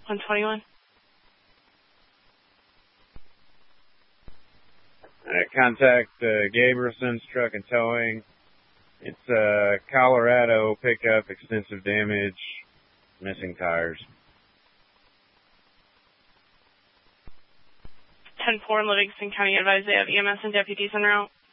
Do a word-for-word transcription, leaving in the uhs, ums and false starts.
one twenty-one. Uh, contact uh, Gabrielson's Truck and Towing. It's uh, Colorado pickup, extensive damage, missing tires. ten four in Livingston County advised they have E M S and deputies en route.